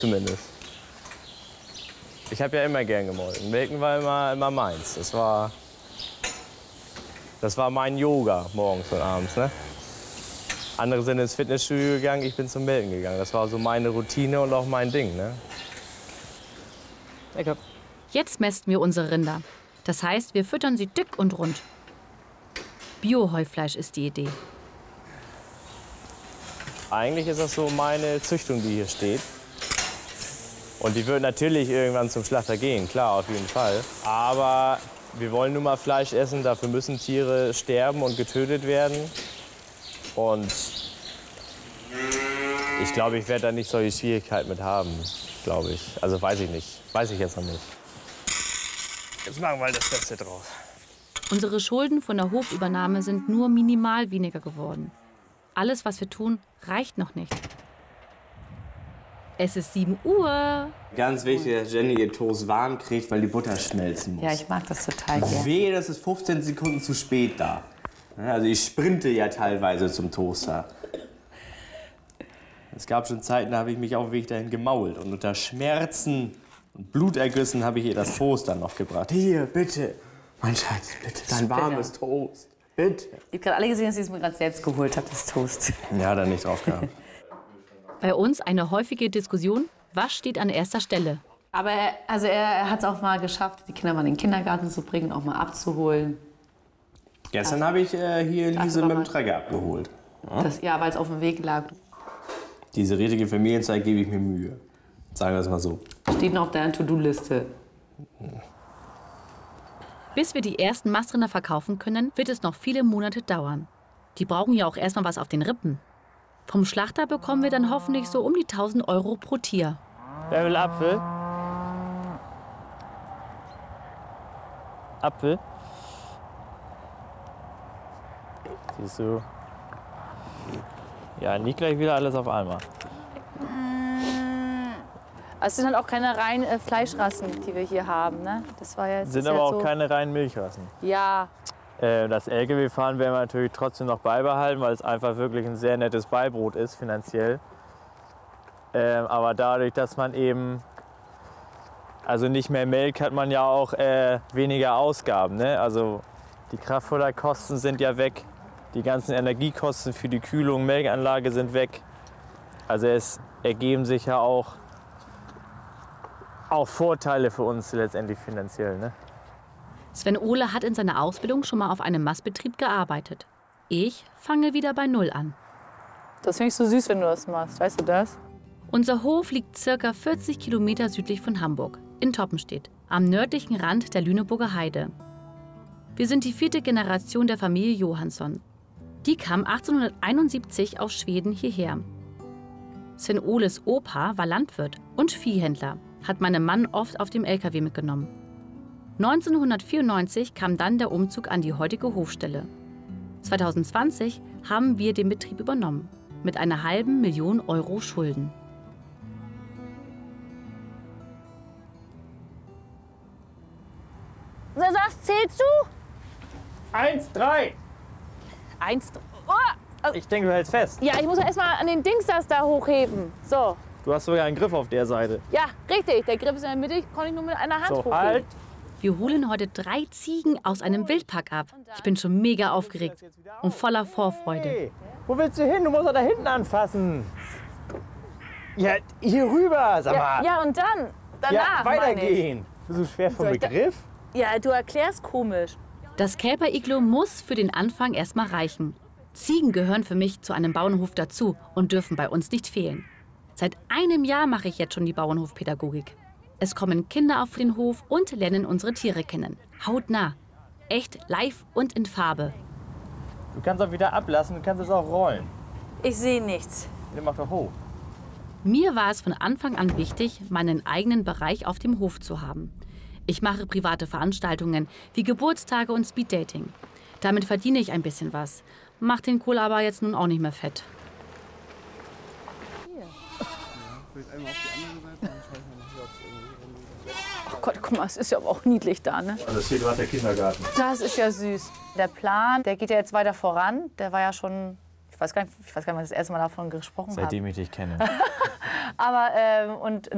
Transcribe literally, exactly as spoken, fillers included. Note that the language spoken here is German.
Zumindest. Ich habe ja immer gern gemolken. Melken war immer, immer meins. Das war, das war mein Yoga morgens und abends. Ne? Andere sind ins Fitnessstudio gegangen, ich bin zum Melken gegangen. Das war so meine Routine und auch mein Ding. Ne? Lecker. Jetzt mästen wir unsere Rinder. Das heißt, wir füttern sie dick und rund. Bio-Heufleisch ist die Idee. Eigentlich ist das so meine Züchtung, die hier steht. Und die wird natürlich irgendwann zum Schlachter gehen, klar, auf jeden Fall. Aber wir wollen nun mal Fleisch essen, dafür müssen Tiere sterben und getötet werden. Und ich glaube, ich werde da nicht solche Schwierigkeiten mit haben, glaube ich. Also weiß ich nicht, weiß ich jetzt noch nicht. Jetzt machen wir das Beste draus. Unsere Schulden von der Hofübernahme sind nur minimal weniger geworden. Alles, was wir tun, reicht noch nicht. Es ist sieben Uhr. Ganz wichtig, dass Jenny ihr Toast warm kriegt, weil die Butter schmelzen muss. Ja, ich mag das total gerne. Wehe, das ist fünfzehn Sekunden zu spät da. Also ich sprinte ja teilweise zum Toaster. Es gab schon Zeiten, da habe ich mich auf dem Weg dahin gemault. Und unter Schmerzen und Blutergüssen habe ich ihr das Toast dann noch gebracht. Hier, bitte. Mein Schatz, bitte. Dein warmes Toast. Bitte. Ich habe gerade alle gesehen, dass ich es mir gerade selbst geholt habe, das Toast. Ja, dann nicht drauf gehabt. Bei uns eine häufige Diskussion, was steht an erster Stelle? Aber er, also er, er hat es auch mal geschafft, die Kinder mal in den Kindergarten zu bringen, auch mal abzuholen. Gestern habe ich äh, hier Lise mit dem Trecker abgeholt. Ja, das, ja weil es auf dem Weg lag. Diese richtige Familienzeit gebe ich mir Mühe. Sagen wir es mal so. Steht noch auf deiner To-Do-Liste. Bis wir die ersten Mastrinder verkaufen können, wird es noch viele Monate dauern. Die brauchen ja auch erstmal was auf den Rippen. Vom Schlachter bekommen wir dann hoffentlich so um die tausend Euro pro Tier. Wer will Apfel? Apfel? Siehst du? Ja, nicht gleich wieder alles auf einmal. Es sind halt auch keine reinen äh, Fleischrassen, die wir hier haben. Ne? Das war ja, sind aber aber ja auch so. keine reinen Milchrassen. Ja. Äh, das L K W-Fahren werden wir natürlich trotzdem noch beibehalten, weil es einfach wirklich ein sehr nettes Beibrot ist, finanziell. Äh, aber dadurch, dass man eben also nicht mehr melkt, hat man ja auch äh, weniger Ausgaben. Ne? Also die Kraftfutterkosten sind ja weg, die ganzen Energiekosten für die Kühlung, Melkanlage sind weg. Also es ergeben sich ja auch auch Vorteile für uns letztendlich finanziell. Ne? Sven Ohle hat in seiner Ausbildung schon mal auf einem Mastbetrieb gearbeitet. Ich fange wieder bei Null an. Das finde ich so süß, wenn du das machst. Weißt du das? Unser Hof liegt circa vierzig Kilometer südlich von Hamburg, in Toppenstedt, am nördlichen Rand der Lüneburger Heide. Wir sind die vierte Generation der Familie Johansson. Die kam achtzehnhunderteinundsiebzig aus Schweden hierher. Sven Ohles Opa war Landwirt und Viehhändler, hat meinen Mann oft auf dem L K W mitgenommen. neunzehnhundertvierundneunzig kam dann der Umzug an die heutige Hofstelle. zweitausendzwanzig haben wir den Betrieb übernommen, mit einer halben Million Euro Schulden. Was zählst du? Eins, drei. Eins. Oh, also, Ich denke, du hältst fest. ja, ich muss erst mal an den Dings das da hochheben. So. Du hast sogar einen Griff auf der Seite. Ja, richtig. Der Griff ist in der Mitte. Konnte ich nur mit einer Hand So, hochheben. halt. Wir holen heute drei Ziegen aus einem Wildpark ab. Ich bin schon mega aufgeregt und voller Vorfreude. Hey, wo willst du hin? Du musst doch da hinten anfassen. Ja, hier rüber, sag Ja, mal. ja, und dann? Danach, Ja, meine ich. weitergehen. Bist du schwer vom Soll ich da- Begriff? Ja, du erklärst komisch. Das Kälber-Iglo muss für den Anfang erstmal reichen. Ziegen gehören für mich zu einem Bauernhof dazu und dürfen bei uns nicht fehlen. Seit einem Jahr mache ich jetzt schon die Bauernhofpädagogik. Es kommen Kinder auf den Hof und lernen unsere Tiere kennen. Hautnah. Echt live und in Farbe. Du kannst auch wieder ablassen, du kannst es auch rollen. Ich sehe nichts. Den mach doch hoch. Mir war es von Anfang an wichtig, meinen eigenen Bereich auf dem Hof zu haben. Ich mache private Veranstaltungen wie Geburtstage und Speeddating. Damit verdiene ich ein bisschen was. Macht den Kohl aber jetzt nun auch nicht mehr fett. Oh Gott, guck mal, es ist ja aber auch niedlich da, ne? Also das hier gerade der Kindergarten. Das ist ja süß. Der Plan, der geht ja jetzt weiter voran. Der war ja schon, ich weiß gar nicht, ich weiß gar nicht, wann ich das erste Mal davon gesprochen habe. Seitdem ich dich kenne. Aber, ähm, und